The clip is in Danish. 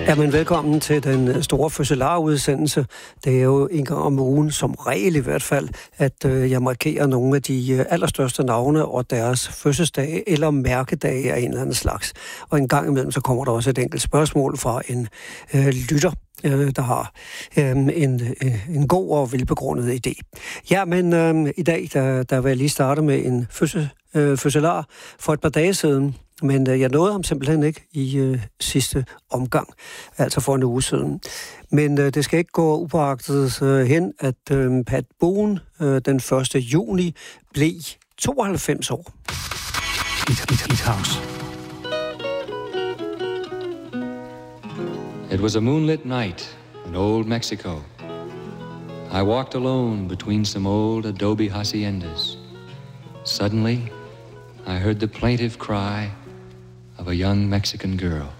Jamen, velkommen til den store fødselarudsendelse. Det er jo en gang om ugen, som regel i hvert fald, at jeg markerer nogle af de allerstørste navne og deres fødselsdage eller mærkedage af en eller anden slags. Og en gang imellem, så kommer der også et enkelt spørgsmål fra en lytter, der har en god og velbegrundet idé. Ja, men i dag, der vil jeg lige starte med en fødselar for et par dage siden. Men jeg nåede ham simpelthen ikke i sidste omgang, altså for en uge siden. Men det skal ikke gå upåagtet hen, at Pat Boone den 1. juni blev 92 år. It was a moonlit night in old Mexico. I walked alone between some old adobe haciendas. Suddenly, I heard the plaintive cry of a young Mexican girl.